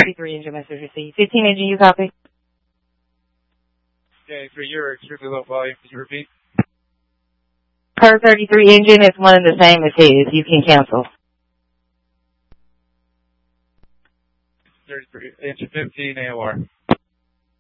33 engine message received. 15 engine, you copy? Okay, for your extremely low volume, could you repeat? Per 33 engine is one and the same as his. You can cancel. 33, engine 15 AOR.